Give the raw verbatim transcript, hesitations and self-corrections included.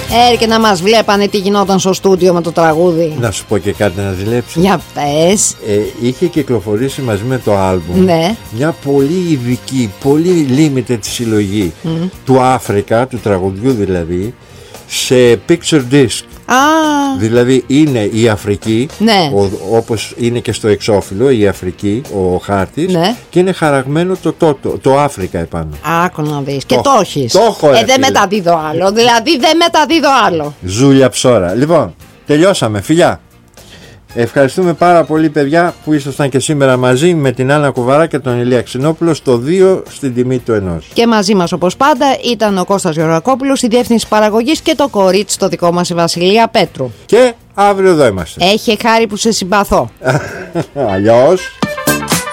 Ε, και να μας βλέπανε τι γινόταν στο στούντιο με το τραγούδι. Να σου πω και κάτι να ζηλέψεις. Για πες. Ε, είχε κυκλοφορήσει μαζί με το άλμπουμ, ναι, μια πολύ ειδική, πολύ limited συλλογή mm. του Αφρικα, του τραγουδιού δηλαδή, σε picture disc. Ah. Δηλαδή είναι η Αφρική, ναι, ο, όπως είναι και στο εξώφυλλο η Αφρική, ο χάρτης, ναι, και είναι χαραγμένο το, το, το, το Αφρικα επάνω. Άκου να δεις. Και το έχεις. Το έχω, ε, δεν μεταδίδω άλλο. Δηλαδή δεν μεταδίδω άλλο. Ζούλια ψώρα. Λοιπόν, τελειώσαμε. Φιλιά. Ευχαριστούμε πάρα πολύ, παιδιά, που ήσασταν και σήμερα μαζί με την Άννα Κουβαρά και τον Ηλία Ξινόπουλο στο δύο στην τιμή του ενός. Και μαζί μας όπως πάντα ήταν ο Κώστας Γεωργακόπουλος, η διεύθυνση παραγωγής, και το κορίτσι το δικό μας, η Βασιλεία Πέτρου. Και αύριο εδώ είμαστε. Έχει χάρη που σε συμπαθώ. Αλλιώς.